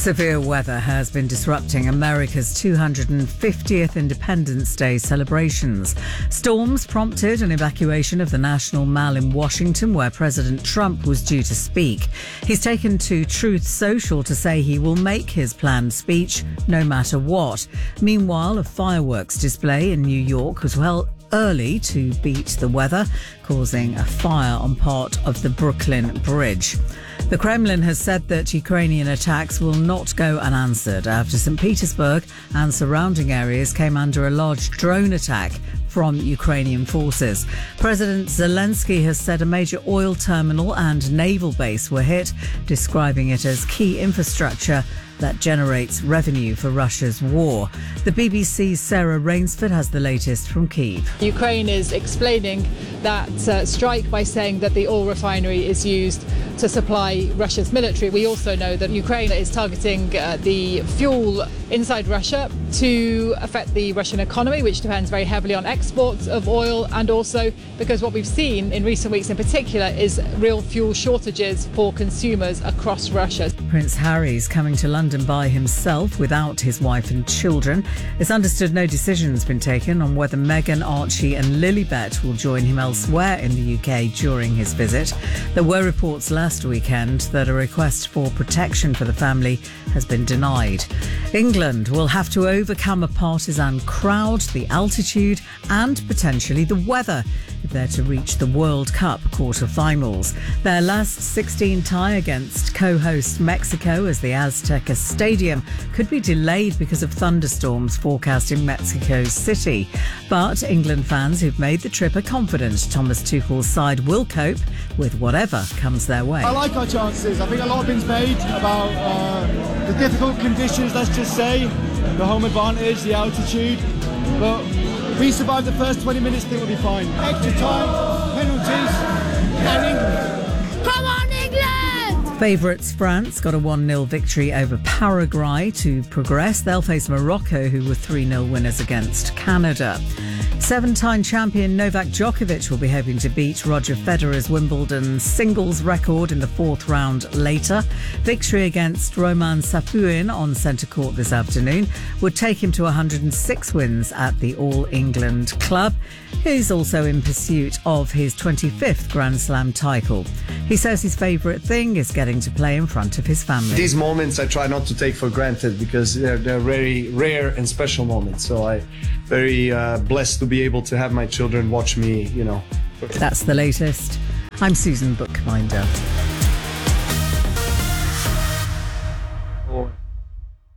Severe weather has been disrupting America's 250th Independence Day celebrations. Storms prompted an evacuation of the National Mall in Washington, where President Trump was due to speak. He's taken to Truth Social to say he will make his planned speech no matter what. Meanwhile, a fireworks display in New York was held early to beat the weather, causing a fire on part of the Brooklyn Bridge. The Kremlin has said that Ukrainian attacks will not go unanswered after St. Petersburg and surrounding areas came under a large drone attack from Ukrainian forces. President Zelensky has said a major oil terminal and naval base were hit, describing it as key infrastructure that generates revenue for Russia's war. The BBC's Sarah Rainsford has the latest from Kyiv. Ukraine is explaining that strike by saying that the oil refinery is used to supply Russia's military. We also know that Ukraine is targeting the fuel inside Russia to affect the Russian economy, which depends very heavily on exports of oil, and also because what we've seen in recent weeks in particular is real fuel shortages for consumers across Russia. Prince Harry's coming to London by himself without his wife and children. It's understood no decision's been taken on whether Meghan, Archie and Lilibet will join him elsewhere in the UK during his visit. There were reports last weekend that a request for protection for the family has been denied. England will have to overcome a partisan crowd, the altitude and potentially the weather if they're to reach the World Cup quarter-finals. Their last 16 tie against co-host Mexico as the Azteca Stadium could be delayed because of thunderstorms forecast in Mexico City. But England fans who've made the trip are confident Thomas Tuchel's side will cope with whatever comes their way. I like our chances. I think a lot has been made about the difficult conditions, let's just say, the home advantage, the altitude. But if we survive the first 20 minutes, I think we'll be fine. Extra time, penalties, and England. Come on, England! Favourites France got a 1-0 victory over Paraguay to progress. They'll face Morocco, who were 3-0 winners against Canada. 7-time champion Novak Djokovic will be hoping to beat Roger Federer's Wimbledon singles record in the fourth round later. Victory against Roman Sapuin on centre court this afternoon would take him to 106 wins at the All England club. He's also in pursuit of his 25th Grand Slam title. He says his favourite thing is getting to play in front of his family. These moments I try not to take for granted because they're very rare and special moments. So I'm very blessed to be able to have my children watch me, That's the latest. I'm Susan Bookbinder.